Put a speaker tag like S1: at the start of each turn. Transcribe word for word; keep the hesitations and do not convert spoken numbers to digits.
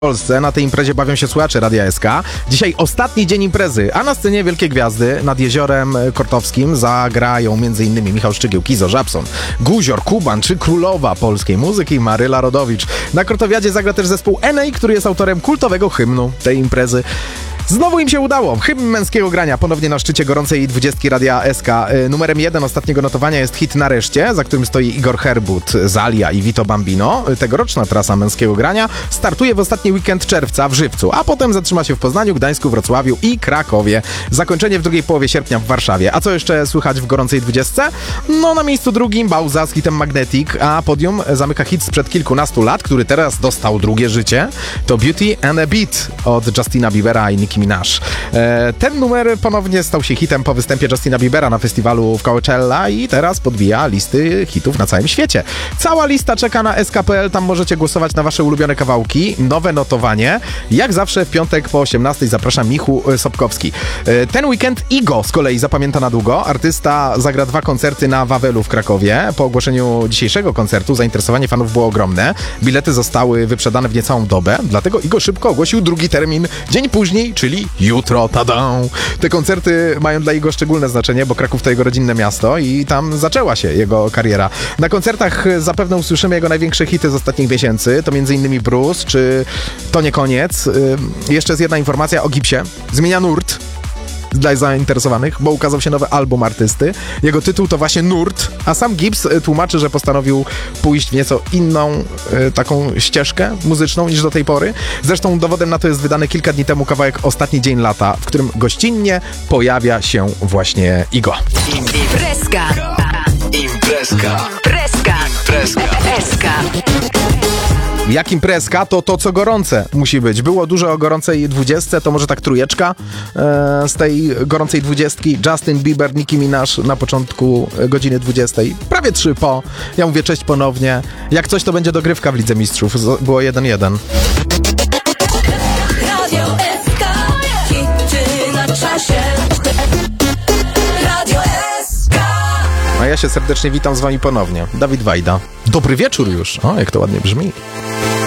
S1: W Polsce na tej imprezie bawią się słuchacze Radia S K. Dzisiaj ostatni dzień imprezy, a na scenie wielkie gwiazdy. Nad Jeziorem Kortowskim zagrają m.in. Michał Szczygieł, Kizo, Żabson, Guzior, Kuban czy królowa polskiej muzyki Maryla Rodowicz. Na Kortowiadzie zagra też zespół N A, który jest autorem kultowego hymnu tej imprezy. Znowu im się udało. Hymn męskiego grania ponownie na szczycie gorącej dwudziestki Radia S K. Numerem jeden ostatniego notowania jest hit Nareszcie, za którym stoi Igor Herbut, Zalia i Vito Bambino. Tegoroczna trasa męskiego grania startuje w ostatni weekend czerwca w Żywcu, a potem zatrzyma się w Poznaniu, Gdańsku, Wrocławiu i Krakowie. Zakończenie w drugiej połowie sierpnia w Warszawie. A co jeszcze słychać w gorącej dwudziestce? No na miejscu drugim Bauza z hitem Magnetic, a podium zamyka hit sprzed kilkunastu lat, który teraz dostał drugie życie. To Beauty and a Beat od Justina Biebera i Nicki Minaj. E, ten numer ponownie stał się hitem po występie Justina Biebera na festiwalu w Coachella i teraz podbija listy hitów na całym świecie. Cała lista czeka na S K kropka P L, tam możecie głosować na wasze ulubione kawałki. Nowe notowanie. Jak zawsze w piątek po osiemnastej zaprasza Michu Sobkowski. E, ten weekend Igo z kolei zapamięta na długo. Artysta zagra dwa koncerty na Wawelu w Krakowie. Po ogłoszeniu dzisiejszego koncertu zainteresowanie fanów było ogromne. Bilety zostały wyprzedane w niecałą dobę, dlatego Igo szybko ogłosił drugi termin dzień później, czyli jutro, tada! Te koncerty mają dla Igo szczególne znaczenie, bo Kraków to jego rodzinne miasto i tam zaczęła się jego kariera. Na koncertach zapewne usłyszymy jego największe hity z ostatnich miesięcy, to między innymi Bruce, czy To nie koniec. Yy, jeszcze jest jedna informacja o Gipsie. Zmienia nurt dla zainteresowanych, bo ukazał się nowy album artysty. Jego tytuł to właśnie Nurt, a sam Gibbs tłumaczy, że postanowił pójść w nieco inną y, taką ścieżkę muzyczną niż do tej pory. Zresztą dowodem na to jest wydany kilka dni temu kawałek Ostatni dzień lata, w którym gościnnie pojawia się właśnie Igo.
S2: Imprezka.
S3: Imprezka.
S2: Imprezka.
S3: Imprezka.
S2: Imprezka.
S1: Jak imprezka, to to, co gorące musi być. Było dużo o gorącej dwudziestce, to może tak trójeczka e, z tej gorącej dwudziestki. Justin Bieber, Nicki Minaj na początku godziny dwudziestej. Prawie trzy po. Ja mówię cześć ponownie. Jak coś, to będzie dogrywka w Lidze Mistrzów. Z- było jeden jeden.
S4: Radio S K, hity na czasie. Radio S K.
S1: A ja się serdecznie witam z wami ponownie. Dawid Wajda. Dobry wieczór już. O, jak to ładnie brzmi.